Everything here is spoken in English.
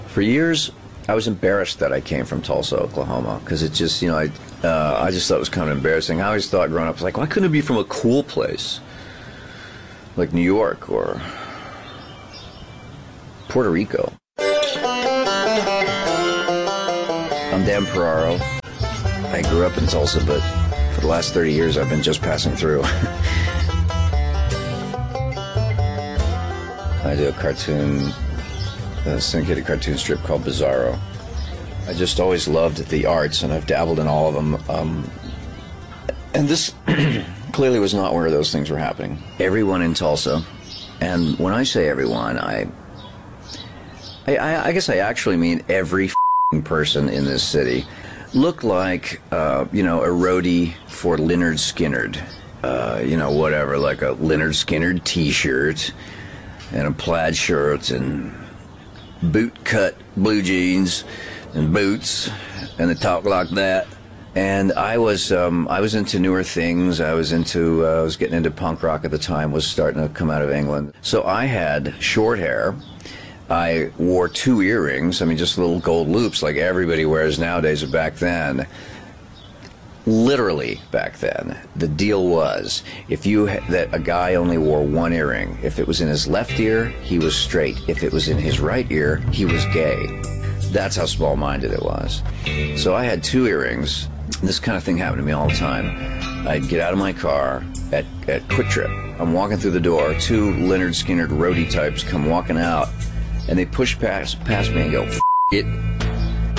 For years, I was embarrassed that I came from Tulsa, Oklahoma, because it just, I just thought it was kind of embarrassing. I always thought growing up, I was like, why couldn't it be from a cool place, like New York or Puerto Rico? I'm Dan Ferraro. I grew up in Tulsa, but for the last 30 years, I've been just passing through. I do a syndicated cartoon strip called Bizarro. I just always loved the arts, and I've dabbled in all of them. And this clearly was not where those things were happening. Everyone in Tulsa, and when I say everyone, I guess I actually mean every person in this city, looked like, a roadie for Lynyrd Skynyrd. Whatever, like a Lynyrd Skynyrd t-shirt and a plaid shirt and boot-cut blue jeans and boots, and they talk like that. And I was into newer things. I was getting into punk rock at the time, was starting to come out of England. So I had short hair. I wore 2 earrings, just little gold loops like everybody wears nowadays, but back then, literally back then, the deal was that a guy only wore 1 earring. If it was in his left ear, he was straight. If it was in his right ear, he was gay. That's how small-minded it was. So I had 2 earrings. This kind of thing happened to me all the time. I'd get out of my car at Quick Trip. I'm walking through the door. 2 Lynyrd Skynyrd roadie types come walking out, and they push past me and go, "F it."